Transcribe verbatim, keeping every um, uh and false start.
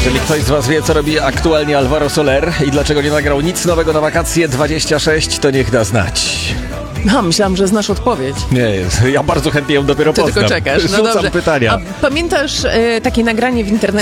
Jeżeli ktoś z was wie, co robi aktualnie Alvaro Soler i dlaczego nie nagrał nic nowego na wakacje dwadzieścia sześć, to niech da znać. No, myślałam, że znasz odpowiedź. Nie, ja bardzo chętnie ją dopiero Ty poznam. tylko czekasz. No Rzucam dobrze. pytania. A pamiętasz e, takie nagranie w internecie?